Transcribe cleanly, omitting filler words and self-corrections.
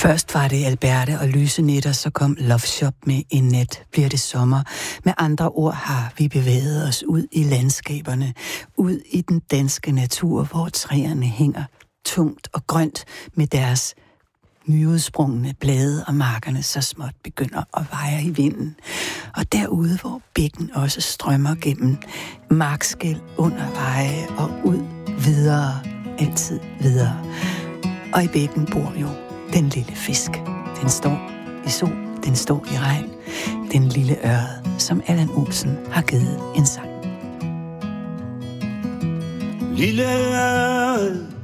Først var det Alberte og Lyse Nætter, så kom Love Shop med En nat bliver det sommer. Med andre ord har vi bevæget os ud i landskaberne, ud i den danske natur, hvor træerne hænger tungt og grønt med deres nyudsprungne blade, og markerne så småt begynder at veje i vinden. Og derude, hvor bækken også strømmer gennem markskel under veje og ud videre, altid videre. Og i bækken bor jo den lille fisk. Den står i sol, den står i regn. Den lille ørred, som Allan Olsen har givet en sang. Lille ørred,